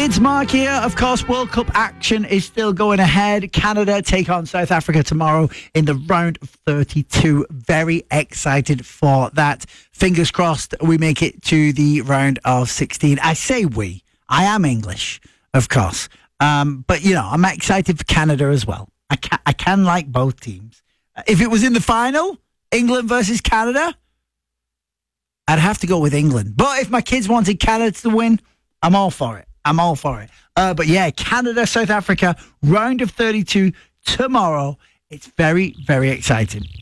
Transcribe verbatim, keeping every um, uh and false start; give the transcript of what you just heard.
It's Mark here. Of course, World Cup action is still going ahead. Canada take on South Africa tomorrow in the round of thirty-two. Very excited for that. Fingers crossed we make it to the round of sixteen. I say we. I am English, of course. Um, but, you know, I'm excited for Canada as well. I can, I can like both teams. If it was in the final, England versus Canada, I'd have to go with England. But if my kids wanted Canada to win, I'm all for it. I'm all for it. Uh, but yeah, Canada, South Africa, round of thirty-two tomorrow. It's very, very exciting.